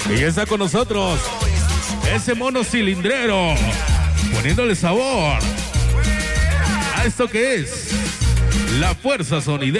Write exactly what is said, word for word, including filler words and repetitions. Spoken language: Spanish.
Y ya está con nosotros ese mono cilindrero, poniéndole sabor a esto que es la fuerza sonidera.